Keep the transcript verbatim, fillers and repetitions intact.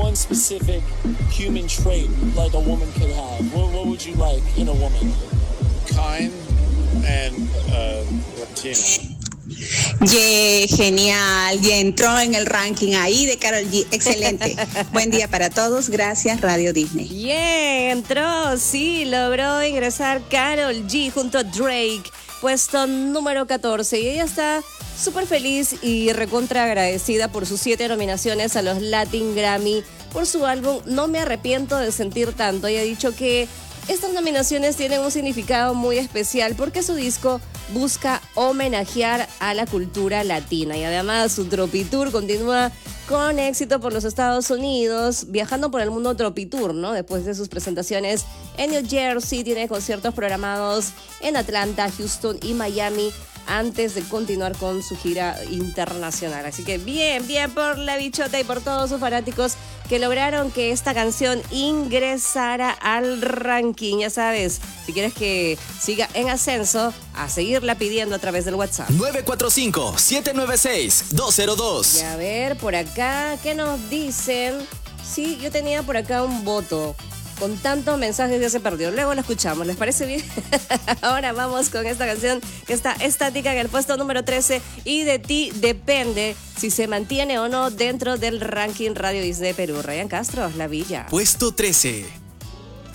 one specific human trait like a woman could have, what, what would you like in a woman? Kind and uh, Latina. Yeah, genial. Y entró en el ranking ahí de Karol G. Excelente. Buen día para todos. Gracias, Radio Disney. Yeah, entró, sí, logró ingresar Karol G junto a Drake, puesto número catorce. Y ella está súper feliz y recontra agradecida por sus siete nominaciones a los Latin Grammy por su álbum No me arrepiento de sentir tanto. Ella ha dicho que estas nominaciones tienen un significado muy especial porque su disco busca homenajear a la cultura latina y además su Tropitour continúa con éxito por los Estados Unidos, viajando por el mundo Tropitour, ¿no? Después de sus presentaciones en New Jersey, tiene conciertos programados en Atlanta, Houston y Miami antes de continuar con su gira internacional. Así que bien, bien por la bichota y por todos sus fanáticos que lograron que esta canción ingresara al ranking. Ya sabes, si quieres que siga en ascenso, a seguirla pidiendo a través del WhatsApp. nueve cuatro cinco, siete nueve seis, dos cero dos. Y a ver, por acá, ¿qué nos dicen? Sí, yo tenía por acá un voto. Con tantos mensajes ya se perdió. Luego lo escuchamos, ¿les parece bien? Ahora vamos con esta canción que está estática en el puesto número trece y de ti depende si se mantiene o no dentro del ranking Radio Disney Perú. Ryan Castro, La Villa. Puesto trece.